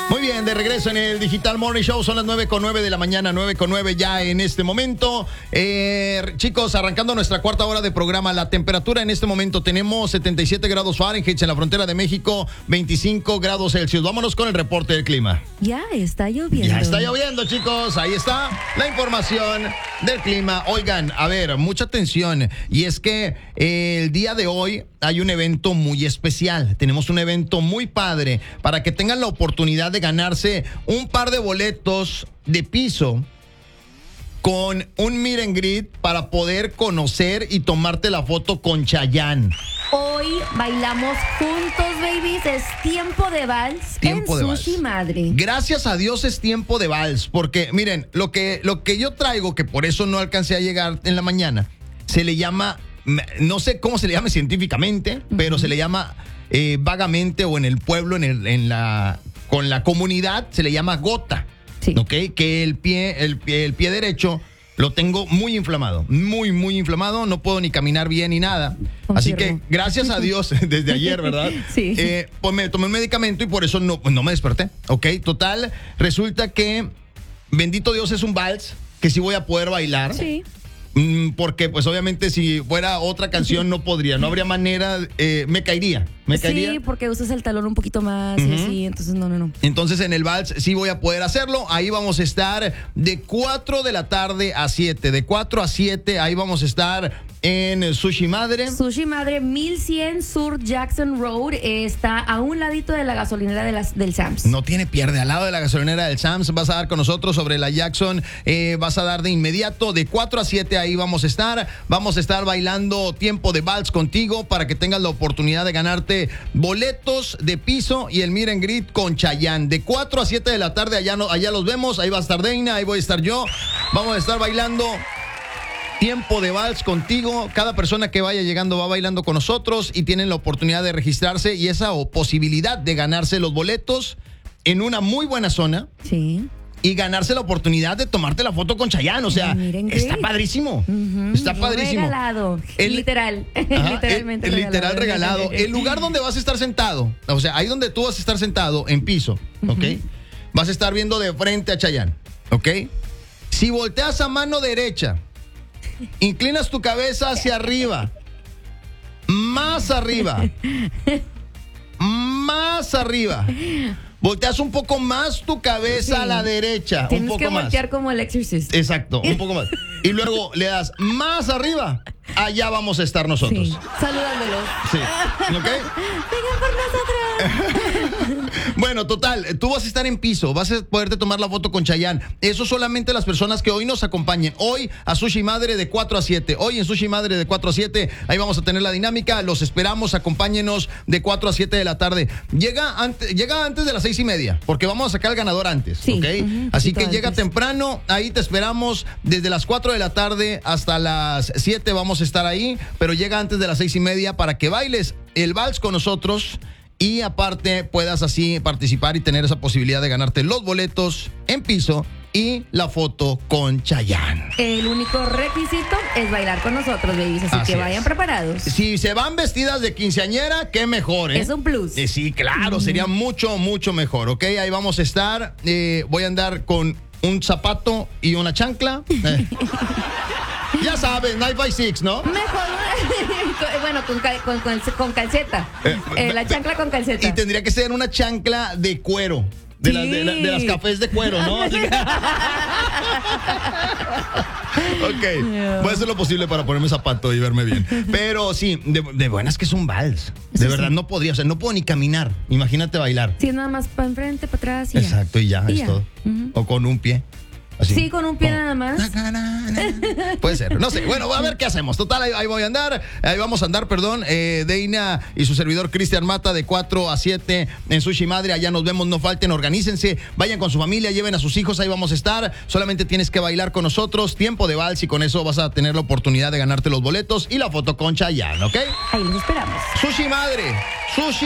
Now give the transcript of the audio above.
Muy bien, de regreso en el Digital Morning Show. Son las 9:09 de la mañana, 9:09 ya en este momento. Chicos, arrancando nuestra cuarta hora de programa. La temperatura en este momento tenemos 77 grados Fahrenheit en la frontera de México, 25 grados Celsius. Vámonos con el reporte del clima. Ya está lloviendo. Ya está lloviendo, chicos. Ahí está la información del clima. Oigan, a ver, mucha atención. Y es que el día de hoy hay un evento muy especial. Tenemos un evento muy padre para que tengan la oportunidad de ganarse un par de boletos de piso con un meet and greet para poder conocer y tomarte la foto con Chayanne. Hoy bailamos juntos, babies. Es tiempo de vals en Sushi Madre. Gracias a Dios es tiempo de vals, porque miren, lo que yo traigo, que por eso no alcancé a llegar en la mañana, se le llama, no sé cómo se le llama científicamente, pero se le llama vagamente, o en el pueblo, con la comunidad, se le llama gota. Sí. ¿Ok? Que el pie derecho lo tengo muy inflamado, muy, muy inflamado. No puedo ni caminar bien ni nada. Confirmo. Así que, gracias a Dios, desde ayer, ¿verdad? Sí. Pues me tomé un medicamento y por eso no me desperté. ¿Ok? Total, resulta que, bendito Dios, es un vals que sí voy a poder bailar. Sí. Porque pues obviamente si fuera otra canción no podría, no habría manera, me caería. Sí, porque usas el talón un poquito más y así, entonces no. Entonces en el vals sí voy a poder hacerlo. Ahí vamos a estar de 4 de la tarde a 7, de 4 a 7, ahí vamos a estar en Sushi Madre. Sushi Madre, 1100 Sur Jackson Road, está a un ladito de la gasolinera del Sam's. No tiene pierde, al lado de la gasolinera del Sam's. Vas a dar con nosotros sobre la Jackson, vas a dar de inmediato, de 4 a 7 ahí vamos a estar bailando tiempo de vals contigo para que tengas la oportunidad de ganarte boletos de piso y el meet and greet con Chayanne. De 4 a 7 de la tarde, allá los vemos, ahí va a estar Deina, ahí voy a estar yo. Vamos a estar bailando tiempo de vals contigo. Cada persona que vaya llegando va bailando con nosotros y tienen la oportunidad de registrarse y esa posibilidad de ganarse los boletos en una muy buena zona. Sí. Y ganarse la oportunidad de tomarte la foto con Chayanne. O sea, está padrísimo. Está padrísimo. Regalado. Literalmente literal regalado. El lugar donde vas a estar sentado, o sea, ahí donde tú vas a estar sentado, en piso, ¿ok? Vas a estar viendo de frente a Chayanne, ¿ok? Si volteas a mano derecha, inclinas tu cabeza hacia arriba, más arriba, volteas un poco más tu cabeza a la derecha. Tienes un poco que voltear más. como el Exorcist. Exacto, un poco más. Y luego le das más arriba. Allá vamos a estar nosotros. Sí. Saludándolos. Sí. ¿Ok? Vengan por nosotros. Bueno, total, tú vas a estar en piso, vas a poderte tomar la foto con Chayanne. Eso solamente las personas que hoy nos acompañen. Hoy a Sushi Madre de 4 a 7. Hoy en Sushi Madre de 4 a 7. Ahí vamos a tener la dinámica. Los esperamos, acompáñenos de 4 a 7 de la tarde. Llega antes de las 6:30, porque vamos a sacar al ganador antes. Sí. ¿Ok? Así que llega temprano. Ahí te esperamos desde las 4 de la tarde hasta las 7. Vamos a estar ahí, pero llega antes de las 6:30 para que bailes el vals con nosotros. Y aparte puedas así participar y tener esa posibilidad de ganarte los boletos en piso y la foto con Chayanne. El único requisito es bailar con nosotros, babies, así que vayan preparados. Si se van vestidas de quinceañera, qué mejor, ¿eh? Es un plus. Sí, claro, sería mucho, mucho mejor, ¿ok? Ahí vamos a estar. Voy a andar con un zapato y una chancla. Ya sabes, 9x6, ¿no? Mejor, bueno, con calceta. La chancla con calceta. Y tendría que ser una chancla de cuero. De las cafés de cuero, ¿no? Así que... Ok, voy a hacer lo posible para ponerme zapato y verme bien. Pero sí, de buenas que es un vals. De verdad, no podría, o sea, no puedo ni caminar. Imagínate bailar. Sí, nada más para enfrente, para atrás y exacto, ya. y ya, es todo. O con un pie. Así. Sí, con un pie nada más. Puede ser, no sé. Bueno, a ver qué hacemos. Total, ahí voy a andar. Ahí vamos a andar, perdón. Deina y su servidor Cristian Mata de 4 a 7 en Sushi Madre. Allá nos vemos, no falten, organícense. Vayan con su familia, lleven a sus hijos. Ahí vamos a estar. Solamente tienes que bailar con nosotros. Tiempo de vals y con eso vas a tener la oportunidad de ganarte los boletos y la foto con Chayanne, ¿ok? Ahí los esperamos. Sushi Madre. Sushi